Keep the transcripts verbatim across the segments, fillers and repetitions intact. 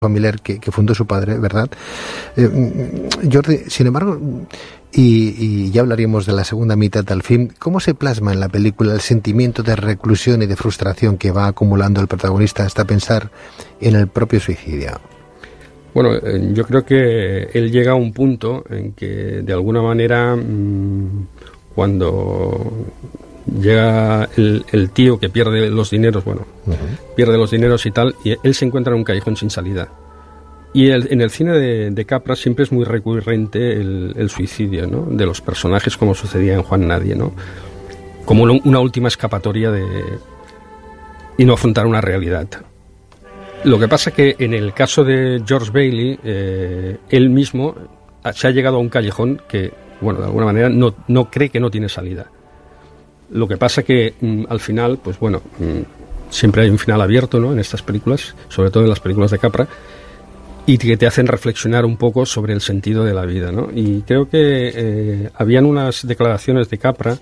familiar que, que fundó su padre, ¿verdad? Eh, Jordi, sin embargo, y, y ya hablaríamos de la segunda mitad del film, ¿cómo se plasma en la película el sentimiento de reclusión y de frustración que va acumulando el protagonista hasta pensar en el propio suicidio? Bueno, yo creo que él llega a un punto en que, de alguna manera, mmm, cuando llega el, el tío que pierde los dineros, bueno, uh-huh. pierde los dineros y tal, y él se encuentra en un callejón sin salida. Y el, en el cine de, de Capra siempre es muy recurrente el, el suicidio, ¿no?, de los personajes, como sucedía en Juan Nadie, ¿no?, como una última escapatoria de y no afrontar una realidad. Lo que pasa es que en el caso de George Bailey, eh, él mismo se ha llegado a un callejón que, bueno, de alguna manera no, no cree que no tiene salida. Lo que pasa que mm, al final, pues bueno, mm, siempre hay un final abierto, ¿no?, en estas películas, sobre todo en las películas de Capra, y que te hacen reflexionar un poco sobre el sentido de la vida, ¿no? Y creo que eh, habían unas declaraciones de Capra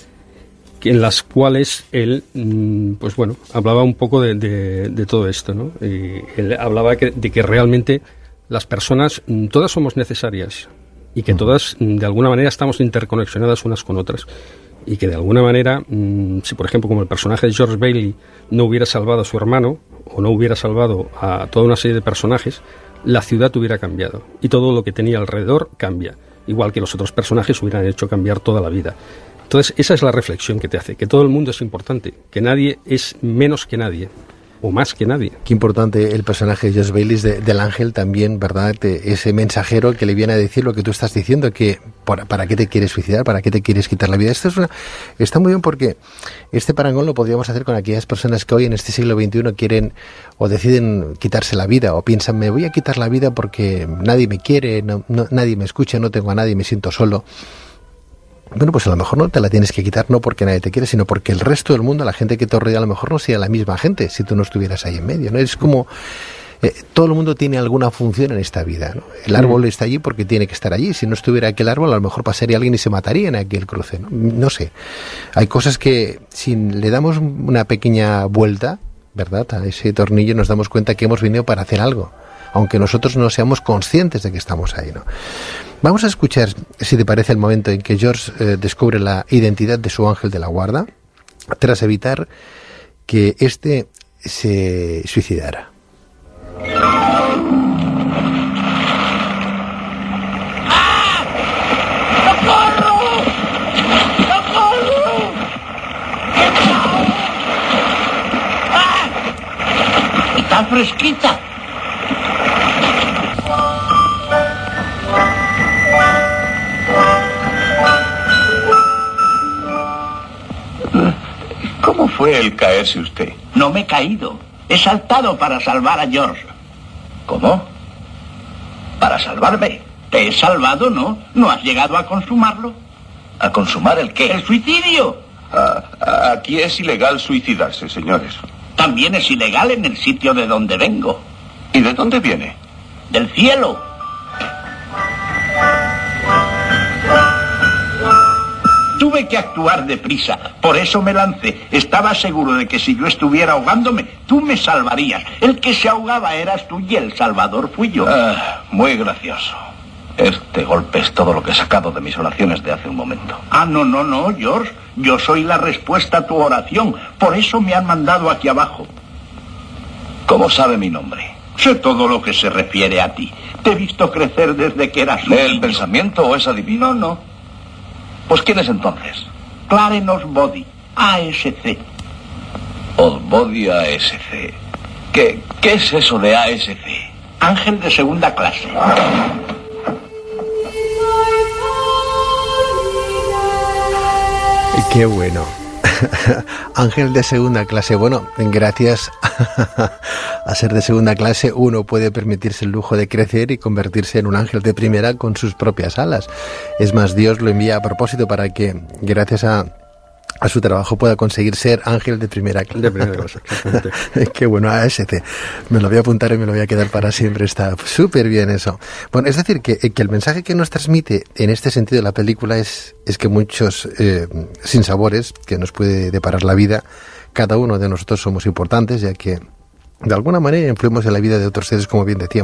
en las cuales él, pues bueno, hablaba un poco de, de, de todo esto, ¿no? Y él hablaba que, de que realmente las personas, todas somos necesarias y que todas, de alguna manera, estamos interconexionadas unas con otras. Y que de alguna manera, si por ejemplo, como el personaje de George Bailey no hubiera salvado a su hermano o no hubiera salvado a toda una serie de personajes, la ciudad hubiera cambiado y todo lo que tenía alrededor cambia, igual que los otros personajes hubieran hecho cambiar toda la vida. Entonces, esa es la reflexión que te hace, que todo el mundo es importante, que nadie es menos que nadie, o más que nadie. Qué importante el personaje de George Bailey de, del ángel también, ¿verdad? De ese mensajero que le viene a decir lo que tú estás diciendo, que para, para qué te quieres suicidar, para qué te quieres quitar la vida. Esto es una, está muy bien porque este parangón lo podríamos hacer con aquellas personas que hoy en este siglo veintiuno quieren o deciden quitarse la vida o piensan, me voy a quitar la vida porque nadie me quiere, no, no, nadie me escucha, no tengo a nadie, me siento solo. Bueno, pues a lo mejor no te la tienes que quitar no porque nadie te quiere, sino porque el resto del mundo, la gente que te rodea, a lo mejor no sea la misma gente si tú no estuvieras ahí en medio, ¿no? Es como eh, todo el mundo tiene alguna función en esta vida, ¿no? El árbol mm. está allí porque tiene que estar allí. Si no estuviera aquel árbol, a lo mejor pasaría alguien y se mataría en aquel cruce, ¿no? No sé. Hay cosas que si le damos una pequeña vuelta, ¿verdad?, a ese tornillo, nos damos cuenta que hemos venido para hacer algo, aunque nosotros no seamos conscientes de que estamos ahí, ¿no? Vamos a escuchar, si te parece, el momento en que George eh, descubre la identidad de su ángel de la guarda, tras evitar que éste se suicidara. ¡Ah! ¡Socorro! ¡Socorro! ¡Ah! ¡Está fresquita! ¿Cómo fue el caerse usted? No me he caído. He saltado para salvar a George. ¿Cómo? ¿Para salvarme? Te he salvado, ¿no? ¿No has llegado a consumarlo? ¿A consumar el qué? ¡El suicidio! Ah, aquí es ilegal suicidarse, señores. También es ilegal en el sitio de donde vengo. ¿Y de dónde viene? Del cielo. Tuve que actuar deprisa, por eso me lancé. Estaba seguro de que si yo estuviera ahogándome, tú me salvarías. El que se ahogaba eras tú y el salvador fui yo. Ah, muy gracioso. Este golpe es todo lo que he sacado de mis oraciones de hace un momento. Ah, no, no, no, George. Yo soy la respuesta a tu oración. Por eso me han mandado aquí abajo. ¿Cómo sabe mi nombre? Sé todo lo que se refiere a ti. Te he visto crecer desde que eras un ¿Lee el niño. pensamiento o es adivino? No, no. Pues ¿quién es entonces? Clarence Osbody, A S C. Osbody A S C. ¿Qué, ¿Qué es eso de A S C? Ángel de segunda clase. Qué bueno. Ángel de segunda clase. Bueno, gracias a ser de segunda clase uno puede permitirse el lujo de crecer y convertirse en un ángel de primera con sus propias alas. Es más, Dios lo envía a propósito para que, gracias a, a su trabajo, pueda conseguir ser ángel de primera clase. De primera clase, exactamente. Qué bueno, A S C. Me lo voy a apuntar y me lo voy a quedar para siempre. Está súper bien eso. Bueno, es decir, que, que el mensaje que nos transmite en este sentido la película es, es que muchos eh, sinsabores que nos puede deparar la vida, cada uno de nosotros somos importantes, ya que de alguna manera influimos en la vida de otros seres, como bien decía